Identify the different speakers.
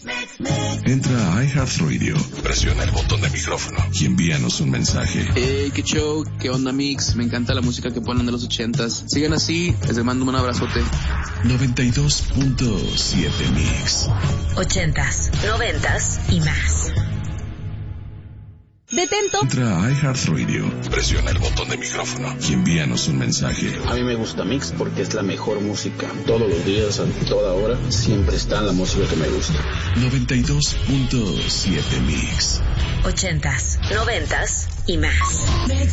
Speaker 1: Entra a iHeartRadio, presiona el botón de micrófono y envíanos un mensaje.
Speaker 2: Qué show, qué onda mix, me encanta la música que ponen de los 80s. Sigan así, les mando un abrazote.
Speaker 1: 92.7 Mix.
Speaker 3: 80s, 90s y más.
Speaker 4: Detento.
Speaker 1: Entra a iHeartRadio, presiona el botón de micrófono y envíanos un mensaje.
Speaker 5: A mí me gusta Mix porque es la mejor música. Todos los días, a toda hora, siempre está la música que me gusta.
Speaker 1: 92.7 Mix.
Speaker 3: 80s, 90s y más.